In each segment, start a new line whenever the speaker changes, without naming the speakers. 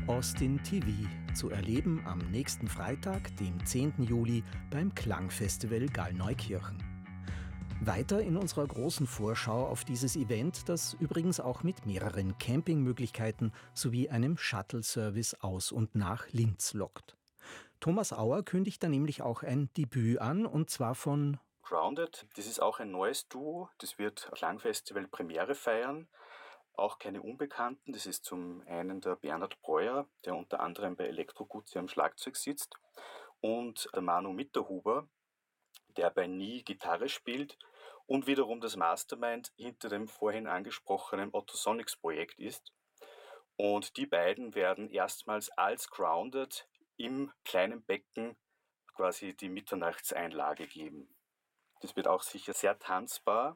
Austin TV, zu erleben am nächsten Freitag, dem 10. Juli, beim Klangfestival Gallneukirchen. Weiter in unserer großen Vorschau auf dieses Event, das übrigens auch mit mehreren Campingmöglichkeiten sowie einem Shuttle-Service aus und nach Linz lockt. Thomas Auer kündigt da nämlich auch ein Debüt an, und zwar von
Grounded. Das ist auch ein neues Duo, das wird Klangfestival Premiere feiern. Auch keine Unbekannten, das ist zum einen der Bernhard Breuer, der unter anderem bei Elektroguzzi am Schlagzeug sitzt, und der Manu Mitterhuber, der bei Nie Gitarre spielt und wiederum das Mastermind hinter dem vorhin angesprochenen Otto Sonics Projekt ist. Und die beiden werden erstmals als Grounded im kleinen Becken quasi die Mitternachtseinlage geben. Das wird auch sicher sehr tanzbar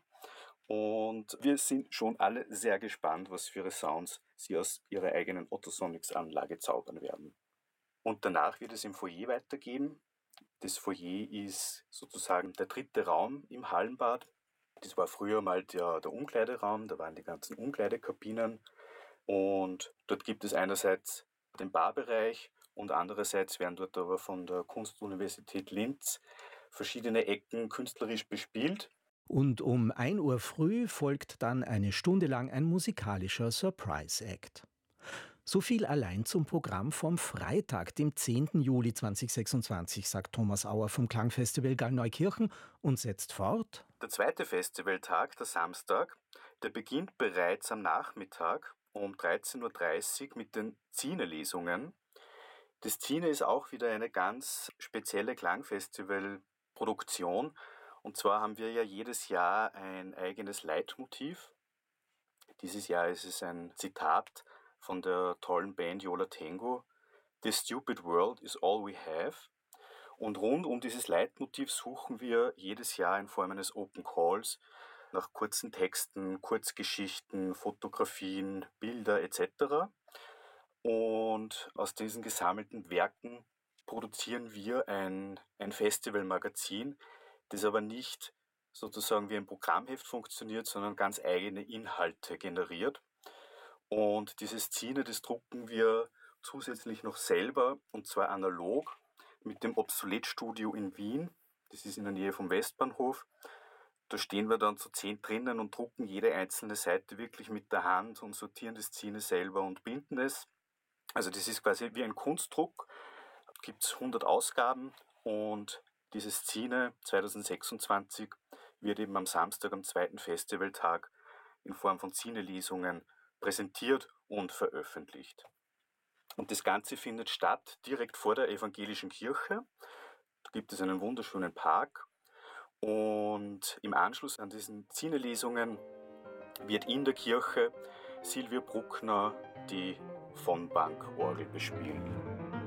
und wir sind schon alle sehr gespannt, was für Sounds sie aus ihrer eigenen Otto Sonics Anlage zaubern werden. Und danach wird es im Foyer weitergehen. Das Foyer ist sozusagen der dritte Raum im Hallenbad. Das war früher mal der Umkleideraum, da waren die ganzen Umkleidekabinen. Und dort gibt es einerseits den Barbereich und andererseits werden dort aber von der Kunstuniversität Linz verschiedene Ecken künstlerisch bespielt.
Und um 1 Uhr früh folgt dann eine Stunde lang ein musikalischer Surprise-Act. So viel allein zum Programm vom Freitag, dem 10. Juli 2026, sagt Thomas Auer vom Klangfestival Gallneukirchen und setzt fort.
Der zweite Festivaltag, der Samstag, der beginnt bereits am Nachmittag um 13.30 Uhr mit den Zine-Lesungen. Das Zine ist auch wieder eine ganz spezielle Klangfestival-Produktion. Und zwar haben wir ja jedes Jahr ein eigenes Leitmotiv. Dieses Jahr ist es ein Zitat von der tollen Band Yo La Tengo. "This stupid world is all we have." Und rund um dieses Leitmotiv suchen wir jedes Jahr in Form eines Open Calls nach kurzen Texten, Kurzgeschichten, Fotografien, Bilder etc. Und aus diesen gesammelten Werken produzieren wir ein Festivalmagazin, das aber nicht sozusagen wie ein Programmheft funktioniert, sondern ganz eigene Inhalte generiert. Und dieses Zine, das drucken wir zusätzlich noch selber, und zwar analog mit dem Obsoletstudio in Wien. Das ist in der Nähe vom Westbahnhof. Da stehen wir dann zu 10 drinnen und drucken jede einzelne Seite wirklich mit der Hand und sortieren das Zine selber und binden es. Also das ist quasi wie ein Kunstdruck. Da gibt es 100 Ausgaben und dieses Zine 2026 wird eben am Samstag, am zweiten Festivaltag, in Form von Zine-Lesungen präsentiert und veröffentlicht. Und das Ganze findet statt direkt vor der evangelischen Kirche. Da gibt es einen wunderschönen Park. Und im Anschluss an diesen Zine-Lesungen wird in der Kirche Silvia Bruckner die von Bank-Orgel bespielen.